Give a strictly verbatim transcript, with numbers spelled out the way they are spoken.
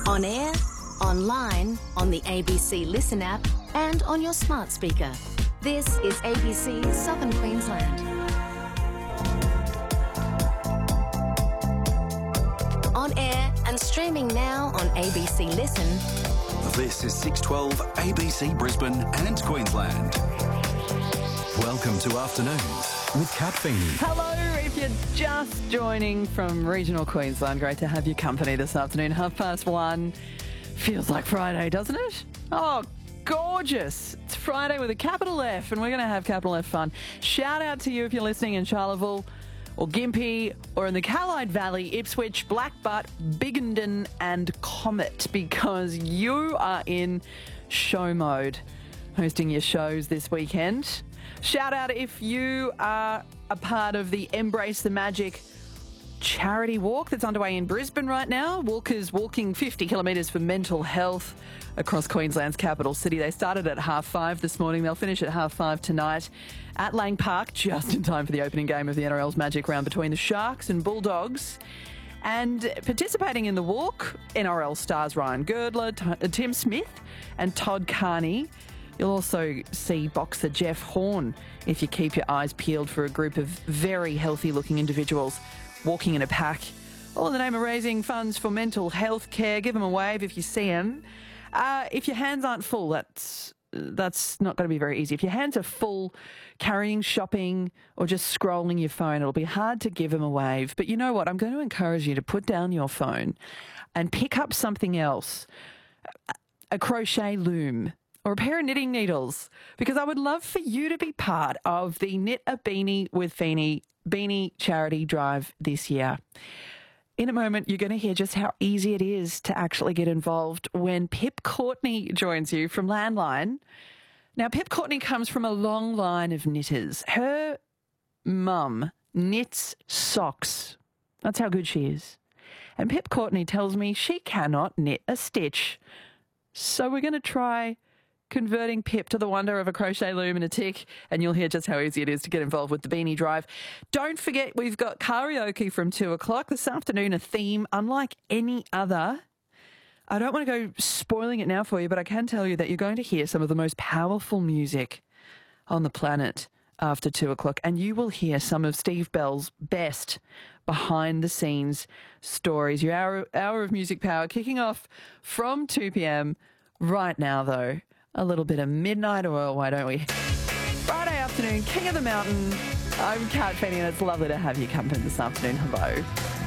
On air, online, on the A B C Listen app and on your smart speaker. This is A B C Southern Queensland. On air and streaming now on A B C Listen. This is six twelve A B C Brisbane and Queensland. Welcome to Afternoons with Kat Feeney. Hello, if you're just joining from regional Queensland, great to have your company this afternoon. Half past one. Feels like Friday, doesn't it? Oh, gorgeous. It's Friday with a capital F, and we're going to have capital F fun. Shout out to you if you're listening in Charleville or Gympie or in the Callide Valley, Ipswich, Blackbutt, Biggenden and Comet, because you are in show mode hosting your shows this weekend. Shout out if you are a part of the Embrace the Magic charity walk that's underway in Brisbane right now. Walkers walking fifty kilometres for mental health across Queensland's capital city. They started at half five this morning. They'll finish at half five tonight at Lang Park, just in time for the opening game of the N R L's Magic Round between the Sharks and Bulldogs. And participating in the walk, N R L stars Ryan Girdler, T- Tim Smith and Todd Carney. You'll also see boxer Jeff Horn if you keep your eyes peeled for a group of very healthy-looking individuals walking in a pack, all in the name of raising funds for mental health care. Give them a wave if you see them. Uh, if your hands aren't full, that's that's not going to be very easy. If your hands are full carrying, shopping, or just scrolling your phone, it'll be hard to give them a wave. But you know what? I'm going to encourage you to put down your phone and pick up something else, a crochet loom or a pair of knitting needles, because I would love for you to be part of the Knit a Beanie with Feeney Beanie Charity Drive this year. In a moment, you're going to hear just how easy it is to actually get involved when Pip Courtney joins you from Landline. Now, Pip Courtney comes from a long line of knitters. Her mum knits socks. That's how good she is. And Pip Courtney tells me she cannot knit a stitch. So we're going to try converting Pip to the wonder of a crochet loom and a tick, and you'll hear just how easy it is to get involved with the Beanie Drive. Don't forget, we've got karaoke from two o'clock this afternoon, a theme unlike any other. I don't want to go spoiling it now for you, but I can tell you that you're going to hear some of the most powerful music on the planet after two o'clock, and you will hear some of Steve Bell's best behind-the-scenes stories. Your hour, hour of music power kicking off from two p.m. right now, though. A little bit of Midnight Oil, why don't we? Friday afternoon, King of the Mountain. I'm Kat Feeney, and it's lovely to have you company this afternoon. Hello.